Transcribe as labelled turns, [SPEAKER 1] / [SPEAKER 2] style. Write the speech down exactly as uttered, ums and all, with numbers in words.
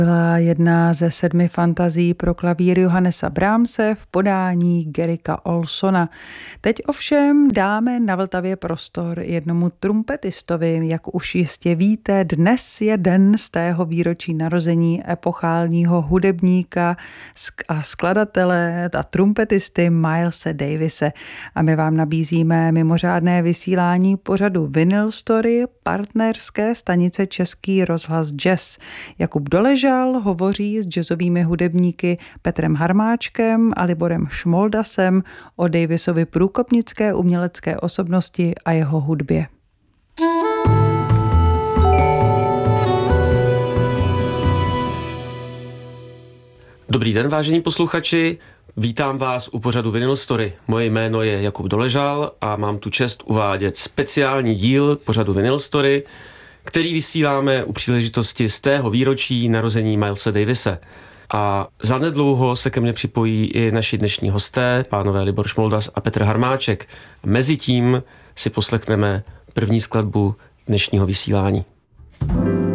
[SPEAKER 1] Byla jedna ze sedmi fantazí pro klavír Johannesa Brahmse v podání Garricka Olsona. Teď ovšem dáme na Vltavě prostor jednomu trumpetistovi. Jak už jistě víte, dnes je den z tého výročí narození epochálního hudebníka a skladatele a trumpetisty Milese Davise. A my vám nabízíme mimořádné vysílání pořadu Vinyl Story partnerské stanice Český rozhlas Jazz. Jakub Doležal hovoří s jazzovými hudebníky Petrem Harmáčkem a Liborem Šmoldasem o Davisovi průkopnické umělecké osobnosti a jeho hudbě.
[SPEAKER 2] Dobrý den, vážení posluchači, vítám vás u pořadu Vinyl Story. Moje jméno je Jakub Doležal a mám tu čest uvádět speciální díl pořadu Vinyl Story, který vysíláme u příležitosti z tého výročí narození Milese Davise. A zanedlouho se ke mně připojí i naši dnešní hosté, pánové Libor Šmoldas a Petr Harmáček. Mezitím si poslechneme první skladbu dnešního vysílání.